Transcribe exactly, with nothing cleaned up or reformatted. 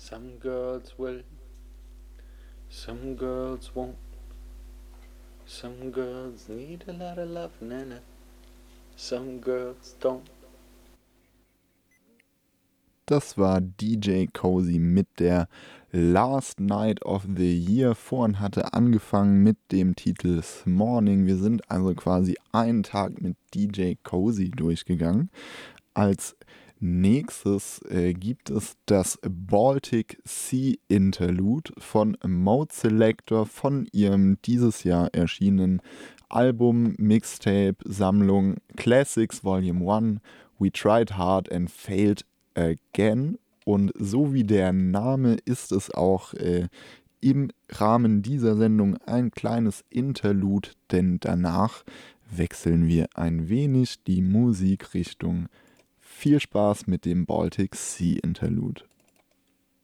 Some girls will, some girls won't. Some girls need a lot of love, nana. Some girls don't. Das war D J Cozy mit der Last Night of the Year. Vorhin hatte angefangen mit dem Titel This Morning. Wir sind also quasi einen Tag mit D J Cozy durchgegangen. Als nächstes äh, gibt es das Baltic Sea Interlude von Mode Selector von ihrem dieses Jahr erschienenen Album, Mixtape, Sammlung Classics Volume eins, We Tried Hard and Failed Again. Und so wie der Name ist es auch äh, im Rahmen dieser Sendung ein kleines Interlude, denn danach wechseln wir ein wenig die Musikrichtung. Viel Spaß mit dem Baltic Sea Interlude.